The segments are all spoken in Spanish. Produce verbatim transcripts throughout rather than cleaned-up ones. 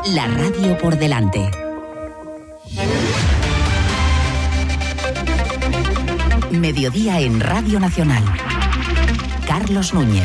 La radio por delante. Mediodía en Radio Nacional. Carlos Núñez.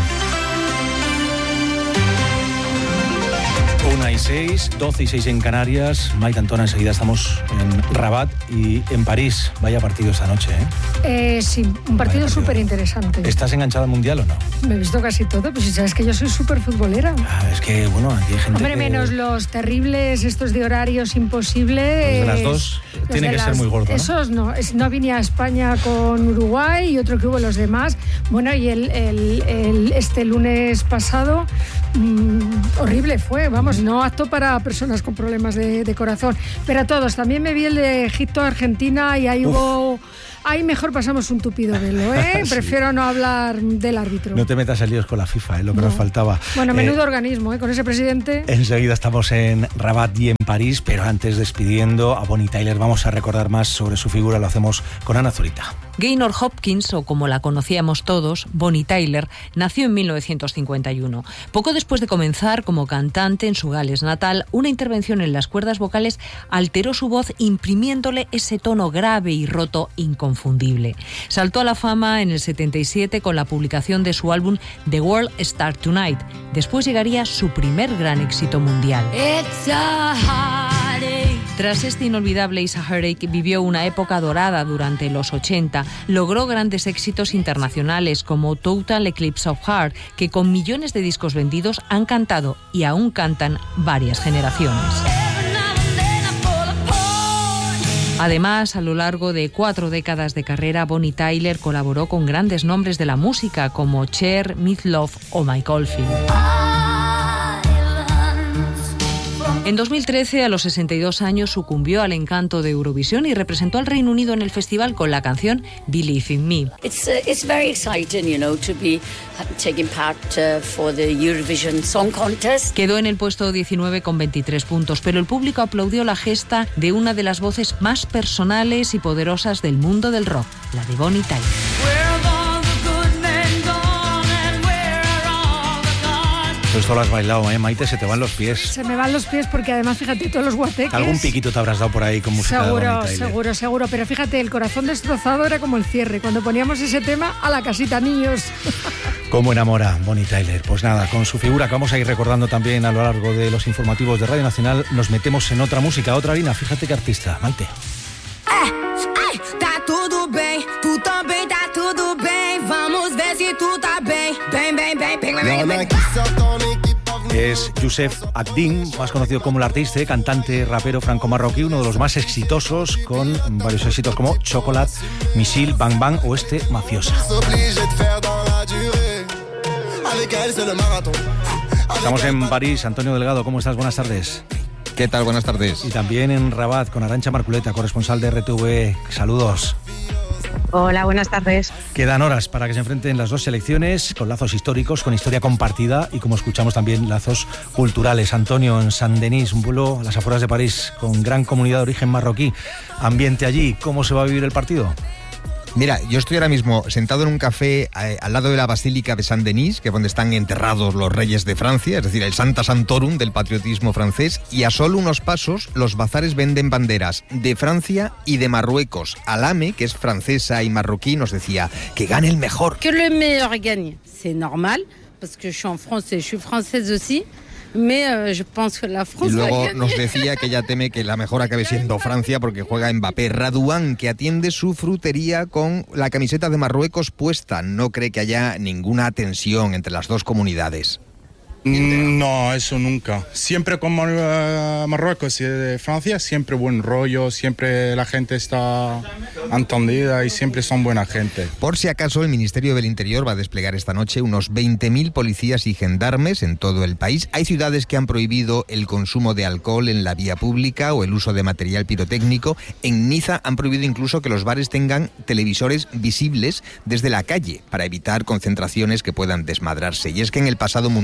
Una y seis, doce y seis en Canarias. Maite Antona, enseguida estamos en Rabat y en París. Vaya partido esta noche, ¿eh? Eh, sí, un partido súper interesante. ¿Estás enganchada al Mundial o no? Me he visto casi todo, pues si sabes que yo soy súper futbolera. Ah, es que, bueno, aquí hay gente Hombre, que... menos los terribles, estos de horarios imposibles. Los de las dos, tiene que las... ser muy gordo, ¿no? Esos no, es, no vine a España con Uruguay y otro que hubo los demás. Bueno, y el, el, el este lunes pasado, mmm, horrible fue, vamos, no apto para personas con problemas de, de corazón. Pero a todos, también me vi el de Egipto-Argentina y ahí Uf. hubo... Ahí mejor pasamos un tupido velo, ¿eh? Sí. Prefiero no hablar del árbitro. No te metas en líos con la FIFA, ¿eh? Lo que no. nos faltaba. Bueno, menudo eh, organismo, ¿eh? Con ese presidente. Enseguida estamos en Rabat y en París, pero antes, despidiendo a Bonnie Tyler, vamos a recordar más sobre su figura. Lo hacemos con Ana Zurita. Gaynor Hopkins, o como la conocíamos todos, Bonnie Tyler, nació en mil novecientos cincuenta y uno. Poco después de comenzar como cantante en su Gales natal, una intervención en las cuerdas vocales alteró su voz, imprimiéndole ese tono grave y roto inconfundible. Saltó a la fama en el setenta y siete con la publicación de su álbum The World Starts Tonight. Después llegaría su primer gran éxito mundial. It's a heartache. Tras este inolvidable It's a Heartache, vivió una época dorada durante los ochenta. Logró grandes éxitos internacionales como Total Eclipse of Heart, que con millones de discos vendidos han cantado y aún cantan varias generaciones. Además, a lo largo de cuatro décadas de carrera, Bonnie Tyler colaboró con grandes nombres de la música como Cher, Meat Loaf o Mike Oldfield. En dos mil trece, a los sesenta y dos años, sucumbió al encanto de Eurovisión y representó al Reino Unido en el festival con la canción Believe in Me. It's uh, it's very exciting, you know, to be taking part uh, for the Eurovision Song Contest. Quedó en el puesto diecinueve con veintitrés puntos, pero el público aplaudió la gesta de una de las voces más personales y poderosas del mundo del rock, la de Bonnie Tyler. Esto lo has bailado, ¿eh, Maite? Se te van los pies. Se me van los pies porque además, fíjate, todos los guateques... Algún piquito te habrás dado por ahí con música seguro, de Bonnie Tyler. Seguro, seguro, pero fíjate, el corazón destrozado era como el cierre. Cuando poníamos ese tema, a la casita, niños. ¿Cómo enamora Bonnie Tyler? Pues nada, con su figura que vamos a ir recordando también a lo largo de los informativos de Radio Nacional, nos metemos en otra música, otra harina. Fíjate qué artista, Maite. Ay, ay, tá tudo bem, tú também tá tudo bem. Vamos ver si tú tá bem, bem, bem, bem, bem, bem, bem. Es Youssef Abdin, más conocido como el artista, cantante, rapero franco-marroquí, uno de los más exitosos, con varios éxitos como Chocolate, Misil, Bang Bang o este Mafiosa. Estamos en París. Antonio Delgado, ¿cómo estás? Buenas tardes. ¿Qué tal? Buenas tardes. Y también en Rabat con Arantxa Marculeta, corresponsal de R T V. Saludos. Hola, buenas tardes. Quedan horas para que se enfrenten las dos selecciones, con lazos históricos, con historia compartida y, como escuchamos, también lazos culturales. Antonio, en Saint-Denis, un pueblo a las afueras de París, con gran comunidad de origen marroquí. Ambiente allí, ¿cómo se va a vivir el partido? Mira, yo estoy ahora mismo sentado en un café eh, al lado de la Basílica de Saint-Denis, que es donde están enterrados los reyes de Francia, es decir, el Sancta Sanctorum del patriotismo francés, y a solo unos pasos los bazares venden banderas de Francia y de Marruecos. Alame, que es francesa y marroquí, nos decía que gane el mejor. Que le meilleur gagne, c'est normal, parce que je suis en France et je suis française aussi. Mais, euh, je pense que la France y luego nos decía que ella teme que la mejor acabe siendo Francia porque juega Mbappé. Radouan, que atiende su frutería con la camiseta de Marruecos puesta, no cree que haya ninguna tensión entre las dos comunidades. No, eso nunca. Siempre con uh, Marruecos y Francia, siempre buen rollo, siempre la gente está entendida y siempre son buena gente. Por si acaso, el Ministerio del Interior va a desplegar esta noche unos veinte mil policías y gendarmes en todo el país. Hay ciudades que han prohibido el consumo de alcohol en la vía pública o el uso de material pirotécnico. En Niza han prohibido incluso que los bares tengan televisores visibles desde la calle para evitar concentraciones que puedan desmadrarse. Y es que en el pasado mundial, en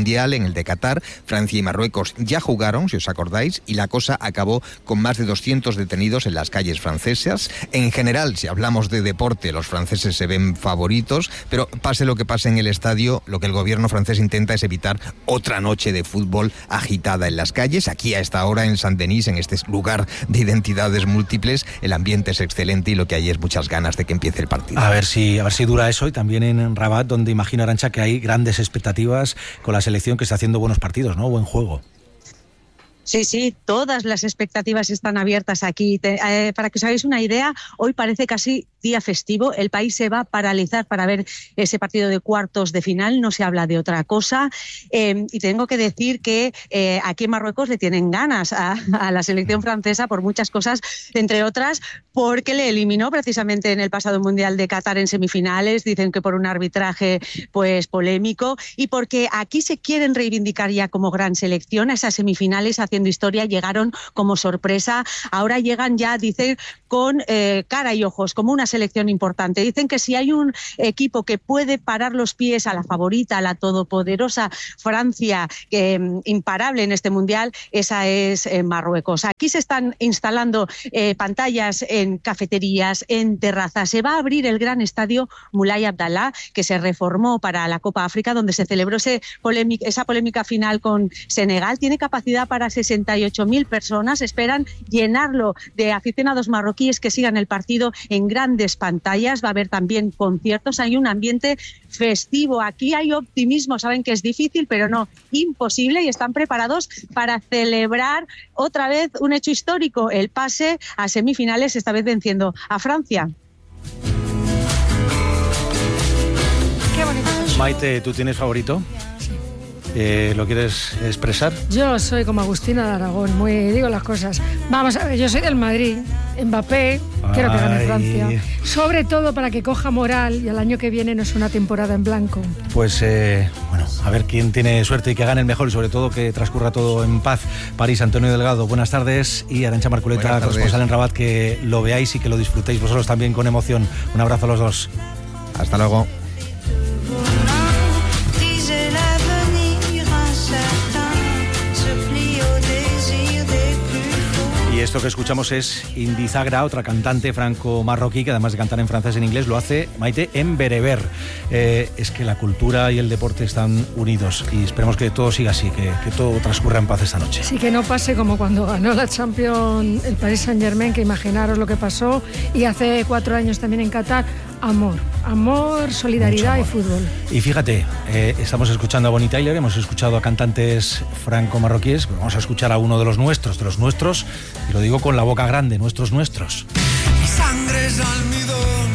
el de Qatar. Francia y Marruecos ya jugaron, si os acordáis, y la cosa acabó con más de doscientos detenidos en las calles francesas. En general, si hablamos de deporte, los franceses se ven favoritos, pero pase lo que pase en el estadio, lo que el gobierno francés intenta es evitar otra noche de fútbol agitada en las calles. Aquí a esta hora en Saint-Denis, en este lugar de identidades múltiples, el ambiente es excelente y lo que hay es muchas ganas de que empiece el partido. A ver si, a ver si dura eso, y también en Rabat, donde imagino, Arantxa, que hay grandes expectativas con la selección que está haciendo buenos partidos, ¿no? Buen juego. Sí, sí, todas las expectativas están abiertas aquí. Te, eh, para que os hagáis una idea, hoy parece casi día festivo. El país se va a paralizar para ver ese partido de cuartos de final. No se habla de otra cosa. Eh, y tengo que decir que eh, aquí en Marruecos le tienen ganas a, a la selección francesa por muchas cosas, entre otras porque le eliminó precisamente en el pasado Mundial de Qatar en semifinales. Dicen que por un arbitraje pues polémico, y porque aquí se quieren reivindicar ya como gran selección. A esas semifinales haciendo historia, llegaron como sorpresa, ahora llegan ya, dicen, con eh, cara y ojos, como una selección importante. Dicen que si hay un equipo que puede parar los pies a la favorita, a la todopoderosa Francia, eh, imparable en este Mundial, esa es eh, Marruecos. Aquí se están instalando eh, pantallas en cafeterías, en terrazas. Se va a abrir el gran estadio Moulay Abdallah, que se reformó para la Copa África, donde se celebró ese polémica, esa polémica final con Senegal. Tiene capacidad para sesenta y ocho mil personas. Esperan llenarlo de aficionados marroquíes que sigan el partido en grandes pantallas. Va a haber también conciertos. Hay un ambiente festivo. Aquí hay optimismo. Saben que es difícil, pero no imposible, y están preparados para celebrar otra vez un hecho histórico, el pase a semifinales, esta vez venciendo a Francia. Qué bonito. Maite, ¿tú tienes favorito? Eh, ¿Lo quieres expresar? Yo soy como Agustina de Aragón, muy digo las cosas. Vamos a ver, yo soy del Madrid, Mbappé, Ay. quiero que gane Francia. Sobre todo para que coja moral y al año que viene no es una temporada en blanco. Pues eh, bueno, a ver quién tiene suerte y que gane el mejor, y sobre todo que transcurra todo en paz. París, Antonio Delgado, buenas tardes, y Arantxa Marculeta, corresponsal en Rabat, que lo veáis y que lo disfrutéis vosotros también con emoción. Un abrazo a los dos. Hasta luego. Y esto que escuchamos es Indi Zagra, otra cantante franco-marroquí que además de cantar en francés y en inglés lo hace, Maite, en bereber. Eh, es que la cultura y el deporte están unidos y esperemos que todo siga así, que, que todo transcurra en paz esta noche. Sí, que no pase como cuando ganó la Champions el Paris Saint-Germain, que imaginaros lo que pasó, y hace cuatro años también en Qatar. Amor, amor, solidaridad amor. Y fútbol. Y fíjate, eh, estamos escuchando a Bonnie Tyler, hemos escuchado a cantantes franco-marroquíes, vamos a escuchar a uno de los nuestros, de los nuestros, y lo digo con la boca grande, nuestros nuestros. Mi sangre es almidón,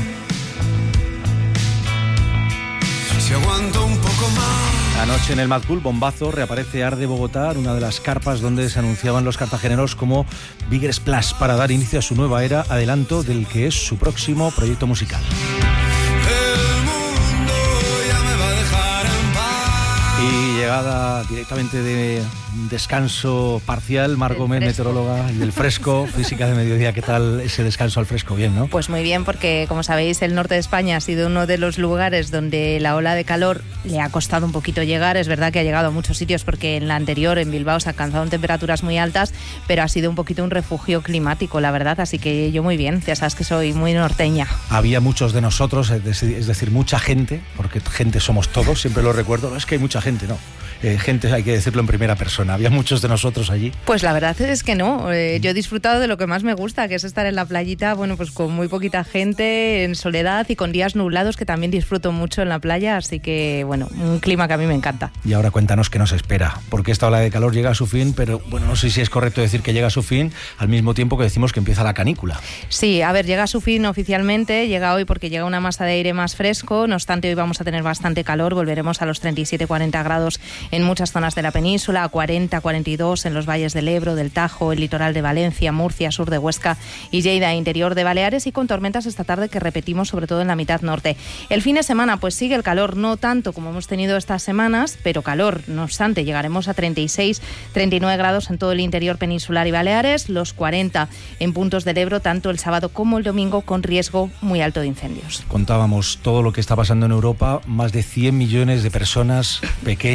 si aguanto un poco más. Anoche en el Mad Cool, bombazo, reaparece Arde Bogotá, una de las carpas donde se anunciaban los cartageneros como Bigger Splash para dar inicio a su nueva era, adelanto del que es su próximo proyecto musical. El mundo ya me va a dejar en paz. Y llegada directamente de descanso parcial, Mar Gómez, meteoróloga, y del fresco, física de mediodía. ¿Qué tal ese descanso al fresco? Bien, ¿no? Pues muy bien, porque como sabéis, el norte de España ha sido uno de los lugares donde la ola de calor le ha costado un poquito llegar. Es verdad que ha llegado a muchos sitios, porque en la anterior, en Bilbao, se alcanzaron temperaturas muy altas, pero ha sido un poquito un refugio climático, la verdad. Así que yo muy bien, ya sabes que soy muy norteña. Había muchos de nosotros, es decir, mucha gente, porque gente somos todos, siempre lo recuerdo. No es que hay mucha gente, no. Eh, gente, hay que decirlo en primera persona. ¿Había muchos de nosotros allí? Pues la verdad es que no. Eh, yo he disfrutado de lo que más me gusta, que es estar en la playita, bueno, pues con muy poquita gente, en soledad y con días nublados, que también disfruto mucho en la playa. Así que, bueno, un clima que a mí me encanta. Y ahora cuéntanos qué nos espera, porque esta ola de calor llega a su fin, pero bueno, no sé si es correcto decir que llega a su fin al mismo tiempo que decimos que empieza la canícula. Sí, a ver, llega a su fin oficialmente, llega hoy porque llega una masa de aire más fresco. No obstante, hoy vamos a tener bastante calor, volveremos a los treinta y siete a cuarenta grados en muchas zonas de la península, a cuarenta a cuarenta y dos en los valles del Ebro, del Tajo, el litoral de Valencia, Murcia, sur de Huesca y Lleida, interior de Baleares, y con tormentas esta tarde que repetimos sobre todo en la mitad norte. El fin de semana pues sigue el calor, no tanto como hemos tenido estas semanas, pero calor. No obstante, llegaremos a treinta y seis, treinta y nueve grados en todo el interior peninsular y Baleares, los cuarenta en puntos del Ebro, tanto el sábado como el domingo, con riesgo muy alto de incendios. Contábamos todo lo que está pasando en Europa, más de cien millones de personas, pequeños,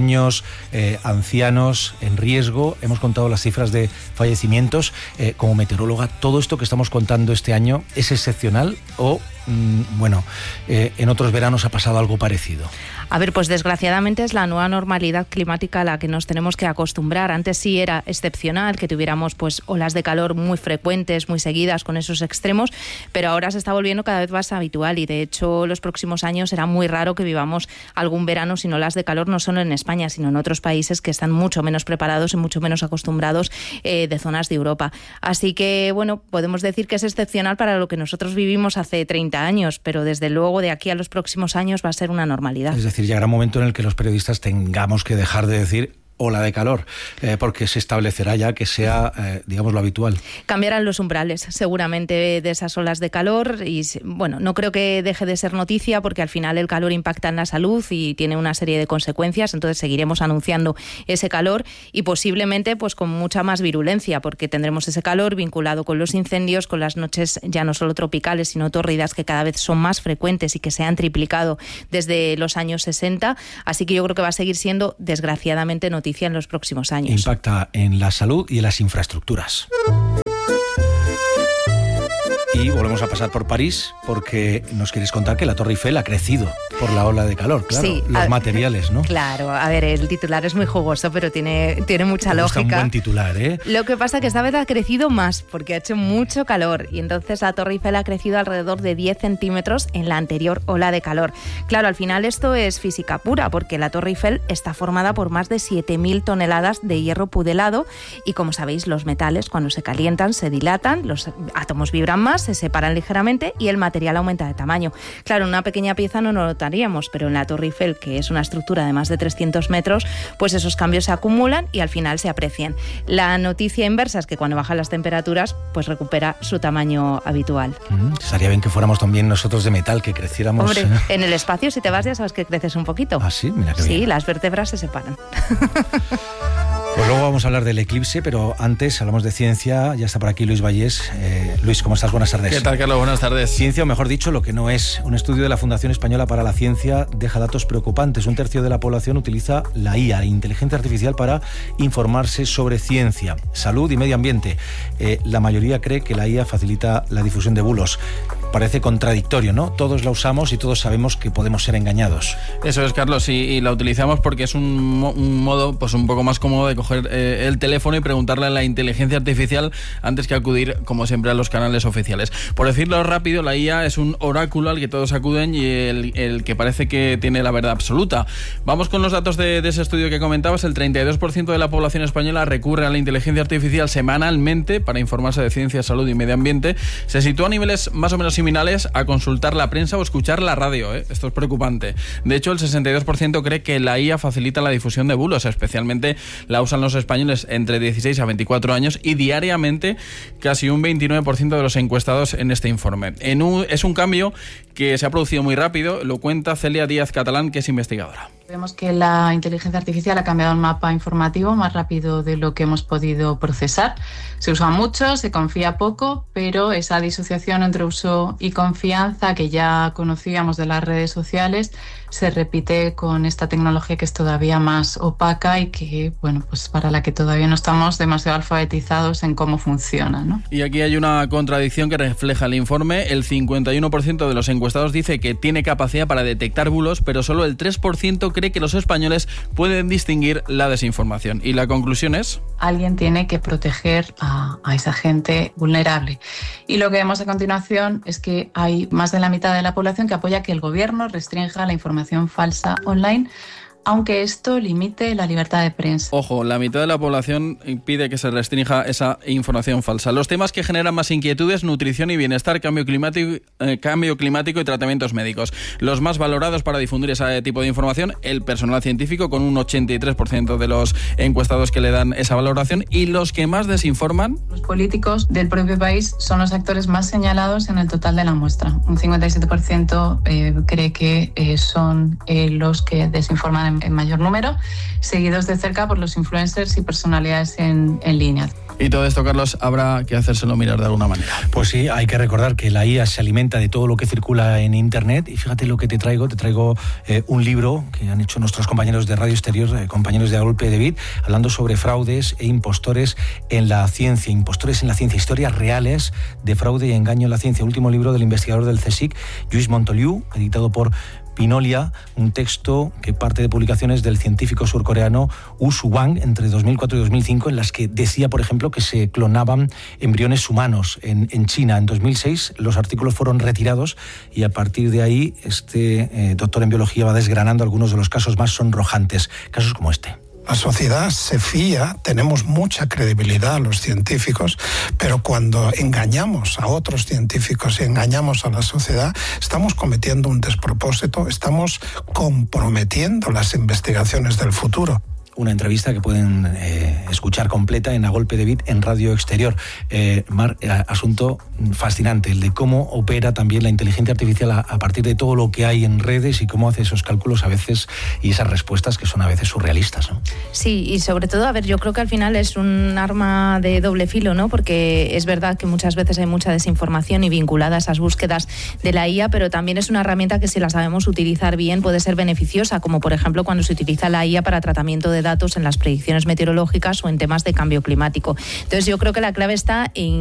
eh, ancianos en riesgo. Hemos contado las cifras de fallecimientos. Eh, como meteoróloga, ¿todo esto que estamos contando este año es excepcional o, mmm, bueno, eh, en otros veranos ha pasado algo parecido? A ver, pues desgraciadamente es la nueva normalidad climática a la que nos tenemos que acostumbrar. Antes sí era excepcional que tuviéramos pues olas de calor muy frecuentes, muy seguidas con esos extremos, pero ahora se está volviendo cada vez más habitual y de hecho los próximos años será muy raro que vivamos algún verano sin olas de calor, no solo en España, sino en otros países que están mucho menos preparados y mucho menos acostumbrados eh, de zonas de Europa. Así que, bueno, podemos decir que es excepcional para lo que nosotros vivimos hace treinta años, pero desde luego de aquí a los próximos años va a ser una normalidad. Es decir, llegará un momento en el que los periodistas tengamos que dejar de decir ola de calor, eh, porque se establecerá ya que sea, eh, digamos, lo habitual. Cambiarán los umbrales, seguramente, de esas olas de calor y, bueno, no creo que deje de ser noticia porque al final el calor impacta en la salud y tiene una serie de consecuencias, entonces seguiremos anunciando ese calor y posiblemente pues con mucha más virulencia porque tendremos ese calor vinculado con los incendios, con las noches ya no solo tropicales sino tórridas que cada vez son más frecuentes y que se han triplicado desde los años sesenta, así que yo creo que va a seguir siendo desgraciadamente noticia en los próximos años. Impacta en la salud y en las infraestructuras. Y volvemos a pasar por París porque nos quieres contar que la Torre Eiffel ha crecido por la ola de calor, claro, sí, los a, materiales, ¿no? Claro, a ver, el titular es muy jugoso, pero tiene, tiene mucha Me gusta lógica. Un buen titular, ¿eh? Lo que pasa es que esta vez ha crecido más porque ha hecho mucho calor y entonces la Torre Eiffel ha crecido alrededor de diez centímetros en la anterior ola de calor. Claro, al final esto es física pura porque la Torre Eiffel está formada por más de siete mil toneladas de hierro pudelado y como sabéis los metales cuando se calientan se dilatan, los átomos vibran más, se separan ligeramente y el material aumenta de tamaño. Claro, en una pequeña pieza no lo notaríamos, pero en la Torre Eiffel, que es una estructura de más de trescientos metros, pues esos cambios se acumulan y al final se aprecian. La noticia inversa es que cuando bajan las temperaturas, pues recupera su tamaño habitual. Mm, estaría bien que fuéramos también nosotros de metal, que creciéramos. Hombre, en el espacio, si te vas, ya sabes que creces un poquito. Ah, sí, mira qué Sí, bien. las vértebras se separan. Pues luego vamos a hablar del eclipse, pero antes hablamos de ciencia. Ya está por aquí Luis Vallés. Eh, Luis, ¿cómo estás? Buenas tardes. ¿Qué tal, Carlos? Buenas tardes. Ciencia, o mejor dicho, lo que no es. Un estudio de la Fundación Española para la Ciencia deja datos preocupantes. Un tercio de la población utiliza la I A, inteligencia artificial, para informarse sobre ciencia, salud y medio ambiente. Eh, la mayoría cree que la I A facilita la difusión de bulos. Parece contradictorio, ¿no? Todos la usamos y todos sabemos que podemos ser engañados. Eso es, Carlos, y, y la utilizamos porque es un, mo- un modo pues un poco más cómodo de coger eh, el teléfono y preguntarle a la inteligencia artificial antes que acudir, como siempre, a los canales oficiales. Por decirlo rápido, la I A es un oráculo al que todos acuden y el, el que parece que tiene la verdad absoluta. Vamos con los datos de, de ese estudio que comentabas. El treinta y dos por ciento de la población española recurre a la inteligencia artificial semanalmente para informarse de ciencia, salud y medio ambiente. Se sitúa a niveles más o menos similares a consultar la prensa o escuchar la radio, ¿eh? Esto es preocupante. De hecho, el sesenta y dos por ciento cree que la I A facilita la difusión de bulos, especialmente la usan los españoles entre dieciséis a veinticuatro años y diariamente casi un veintinueve por ciento de los encuestados en este informe. En un, es un cambio que se ha producido muy rápido, lo cuenta Celia Díaz Catalán, que es investigadora. Vemos que la inteligencia artificial ha cambiado el mapa informativo más rápido de lo que hemos podido procesar. Se usa mucho, se confía poco, pero esa disociación entre uso y confianza que ya conocíamos de las redes sociales se repite con esta tecnología que es todavía más opaca y que, bueno, pues para la que todavía no estamos demasiado alfabetizados en cómo funciona, ¿no? Y aquí hay una contradicción que refleja el informe. El cincuenta y uno por ciento de los encuestados dice que tiene capacidad para detectar bulos, pero solo el tres por ciento cree que los españoles pueden distinguir la desinformación. Y la conclusión es: alguien tiene que proteger a, a esa gente vulnerable. Y lo que vemos a continuación es que hay más de la mitad de la población que apoya que el gobierno restrinja la información falsa online, aunque esto limite la libertad de prensa. Ojo, la mitad de la población pide que se restrinja esa información falsa. Los temas que generan más inquietudes: nutrición y bienestar, cambio climático, eh, cambio climático y tratamientos médicos. Los más valorados para difundir ese tipo de información: el personal científico, con un ochenta y tres por ciento de los encuestados que le dan esa valoración, y los que más desinforman. Los políticos del propio país son los actores más señalados en el total de la muestra. Un cincuenta y siete por ciento eh, cree que eh, son eh, los que desinforman en en mayor número, seguidos de cerca por los influencers y personalidades en, en línea. Y todo esto, Carlos, habrá que hacérselo mirar de alguna manera. Pues sí, hay que recordar que la I A se alimenta de todo lo que circula en Internet. Y fíjate lo que te traigo. Te traigo eh, un libro que han hecho nuestros compañeros de Radio Exterior, eh, compañeros de A Golpe de Bit, hablando sobre fraudes e impostores en la ciencia. Impostores en la ciencia, historias reales de fraude y engaño en la ciencia. Último libro del investigador del CSIC, Lluís Montoliu, editado por Pinolia, un texto que parte de publicaciones del científico surcoreano Woo Soo-hwang entre dos mil cuatro y dos mil cinco, en las que decía, por ejemplo, que se clonaban embriones humanos en, en China. En dos mil seis los artículos fueron retirados y a partir de ahí este eh, doctor en biología va desgranando algunos de los casos más sonrojantes, casos como este. La sociedad se fía, tenemos mucha credibilidad los científicos, pero cuando engañamos a otros científicos y engañamos a la sociedad, estamos cometiendo un despropósito, estamos comprometiendo las investigaciones del futuro. Una entrevista que pueden eh, escuchar completa en A Golpe de Bit en Radio Exterior. Eh, Mar, eh, asunto fascinante, el de cómo opera también la inteligencia artificial a, a partir de todo lo que hay en redes y cómo hace esos cálculos a veces y esas respuestas que son a veces surrealistas, ¿no? Sí, y sobre todo, a ver, yo creo que al final es un arma de doble filo, ¿no? Porque es verdad que muchas veces hay mucha desinformación y vinculada a esas búsquedas de la I A, pero también es una herramienta que si la sabemos utilizar bien puede ser beneficiosa, como por ejemplo cuando se utiliza la I A para tratamiento de datos en las predicciones meteorológicas o en temas de cambio climático. Entonces yo creo que la clave está en